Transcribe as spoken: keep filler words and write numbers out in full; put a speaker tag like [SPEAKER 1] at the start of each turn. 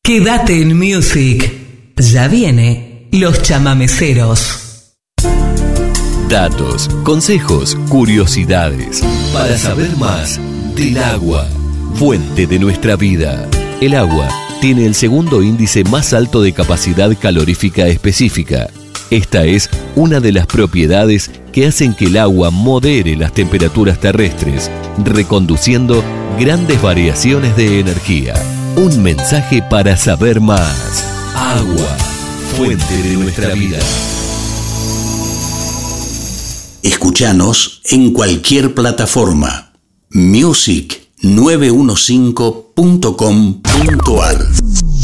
[SPEAKER 1] Quédate en Music. Ya viene Los Chamameceros.
[SPEAKER 2] Datos, consejos, curiosidades para saber más del agua, fuente de nuestra vida. El agua tiene el segundo índice más alto de capacidad calorífica específica. Esta es una de las propiedades que hacen que el agua modere las temperaturas terrestres, reconduciendo grandes variaciones de energía. Un mensaje para saber más. Agua, fuente de nuestra vida.
[SPEAKER 3] Escuchanos en cualquier plataforma. music nueve uno cinco punto com punto ar